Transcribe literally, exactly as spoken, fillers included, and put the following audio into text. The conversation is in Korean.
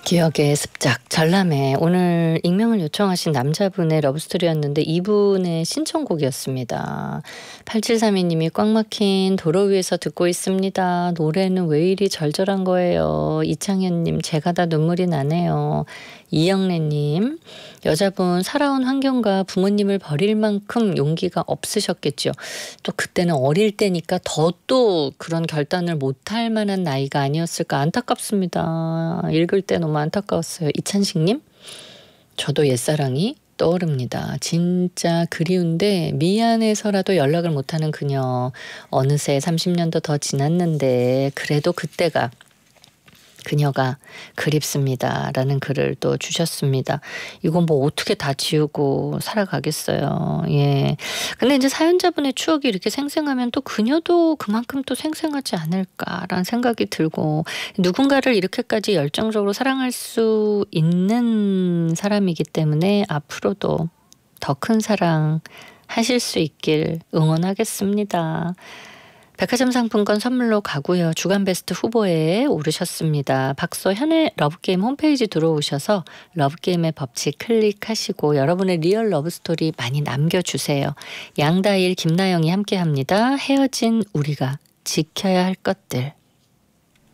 기억의 습작 전람회. 오늘 익명을 요청하신 남자분의 러브스토리였는데 이분의 신청곡이었습니다. 팔칠삼이 님이 꽉 막힌 도로 위에서 듣고 있습니다. 노래는 왜 이리 절절한 거예요. 이창현님 제가 다 눈물이 나네요. 이영래님 여자분 살아온 환경과 부모님을 버릴 만큼 용기가 없으셨겠죠. 또 그때는 어릴 때니까 더 또 그런 결단을 못할 만한 나이가 아니었을까 안타깝습니다. 읽을 때 너무 안타까웠어요. 이찬식님 저도 옛사랑이 떠오릅니다. 진짜 그리운데 미안해서라도 연락을 못하는 그녀. 어느새 삼십 년도 더 지났는데 그래도 그때가 그녀가 그립습니다. 라는 글을 또 주셨습니다. 이건 뭐 어떻게 다 지우고 살아가겠어요. 예. 근데 이제 사연자분의 추억이 이렇게 생생하면 또 그녀도 그만큼 또 생생하지 않을까라는 생각이 들고 누군가를 이렇게까지 열정적으로 사랑할 수 있는 사람이기 때문에 앞으로도 더 큰 사랑 하실 수 있길 응원하겠습니다. 백화점 상품권 선물로 가고요. 주간 베스트 후보에 오르셨습니다. 박서현의 러브게임 홈페이지 들어오셔서 러브게임의 법칙 클릭하시고 여러분의 리얼 러브스토리 많이 남겨주세요. 양다일, 김나영이 함께합니다. 헤어진 우리가 지켜야 할 것들.